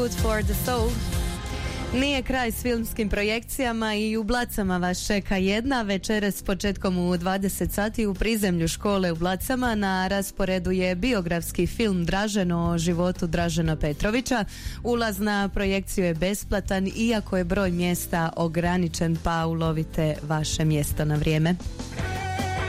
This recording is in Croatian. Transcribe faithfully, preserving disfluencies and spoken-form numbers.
Food for the Soul. Nije kraj s filmskim projekcijama i u Blacama vas čeka jedna večeras s početkom u dvadeset sati u prizemlju škole u Blacama. Na rasporedu je biografski film Draženo o životu Dražena Petrovića. Ulaz na projekciju je besplatan, iako je broj mjesta ograničen, pa ulovite vaše mjesto na vrijeme.